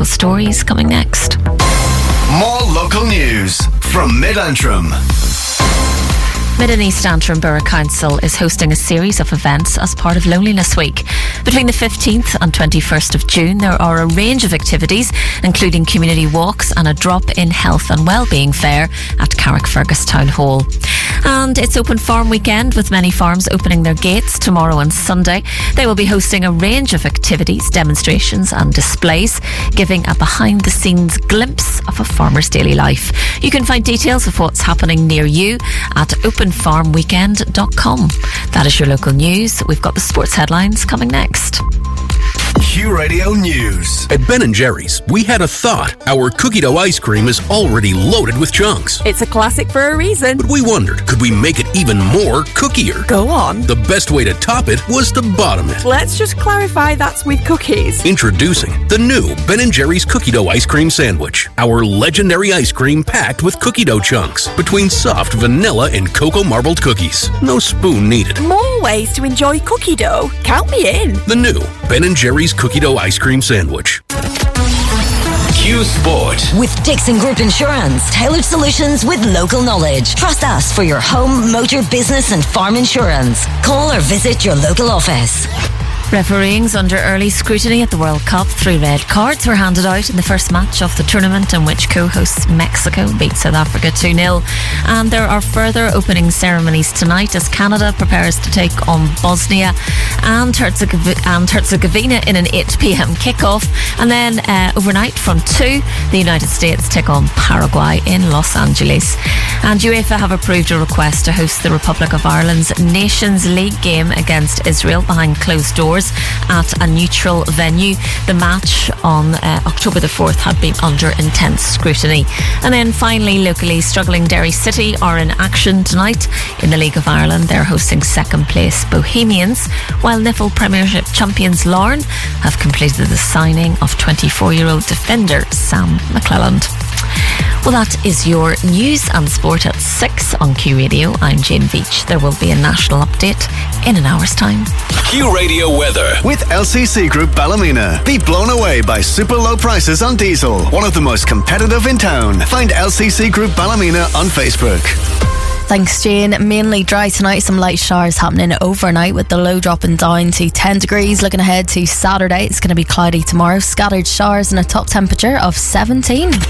local stories coming next. More local news from Mid-Antrim. Mid and East Antrim Borough Council is hosting a series of events as part of Loneliness Week. Between the 15th and 21st of June, there are a range of activities, including community walks and a drop-in health and wellbeing fair at Carrickfergus Town Hall. And it's Open Farm Weekend, with many farms opening their gates tomorrow and Sunday. They will be hosting a range of activities, demonstrations and displays, giving a behind-the-scenes glimpse of a farmer's daily life. You can find details of what's happening near you at openfarmweekend.com. That is your local news. We've got the sports headlines coming next. Q Radio News. At Ben & Jerry's, we had a thought. Our cookie dough ice cream is already loaded with chunks. It's a classic for a reason. But we wondered, could we make it even more cookier? Go on. The best way to top it was to bottom it. Let's just clarify that's with cookies. Introducing the new Ben & Jerry's cookie dough ice cream sandwich. Our legendary ice cream packed with cookie dough chunks between soft vanilla and cocoa marbled cookies. No spoon needed. More ways to enjoy cookie dough. Count me in. The new Ben & Jerry's cookie dough ice cream sandwich. Q Sport. With Dixon Group Insurance, tailored solutions with local knowledge. Trust us for your home, motor, business and farm insurance. Call or visit your local office. Refereeing's under early scrutiny at the World Cup. 3 red cards were handed out in the first match of the tournament, in which co-hosts Mexico beat South Africa 2-0. And there are further opening ceremonies tonight as Canada prepares to take on Bosnia and Herzegovina in an 8 p.m. kickoff. And then overnight from 2, the United States take on Paraguay in Los Angeles. And UEFA have approved a request to host the Republic of Ireland's Nations League game against Israel behind closed doors at a neutral venue. The match on October the 4th had been under intense scrutiny. And then finally, locally, struggling Derry City are in action tonight in the League of Ireland. They're hosting second place Bohemians, while Niffle Premiership champions Larne have completed the signing of 24-year-old defender Sam McClelland. Well, that is your news and sport at 6 on Q Radio. I'm Jane Veach. There will be a national update in an hour's time. Q Radio weather with LCC Group Ballymena. Be blown away by super low prices on diesel. One of the most competitive in town. Find LCC Group Ballymena on Facebook. Thanks, Jane. Mainly dry tonight. Some light showers happening overnight, with the low dropping down to 10 degrees. Looking ahead to Saturday, it's going to be cloudy tomorrow. Scattered showers and a top temperature of 17.